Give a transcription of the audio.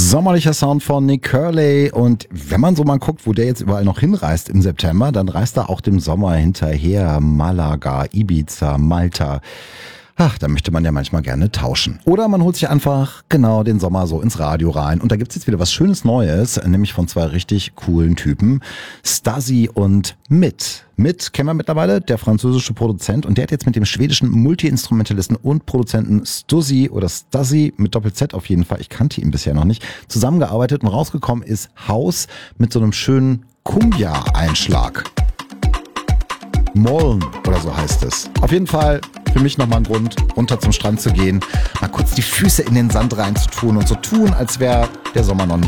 Sommerlicher Sound von Nick Hurley, und wenn man so mal guckt, wo der jetzt überall noch hinreist im September, dann reist er auch dem Sommer hinterher. Malaga, Ibiza, Malta. Ach, da möchte man ja manchmal gerne tauschen. Oder man holt sich einfach genau den Sommer so ins Radio rein. Und da gibt's jetzt wieder was Schönes Neues, nämlich von zwei richtig coolen Typen. Stasi und Mit. Mit kennen wir mittlerweile, der französische Produzent. Und der hat jetzt mit dem schwedischen Multi-Instrumentalisten und Produzenten Stasi oder Stasi mit Doppel-Z auf jeden Fall, ich kannte ihn bisher noch nicht, zusammengearbeitet. Und rausgekommen ist Haus mit so einem schönen Cumbia-Einschlag. Moln oder so heißt es. Auf jeden Fall für mich nochmal ein Grund, runter zum Strand zu gehen, mal kurz die Füße in den Sand reinzutun und so tun, als wäre der Sommer noch nicht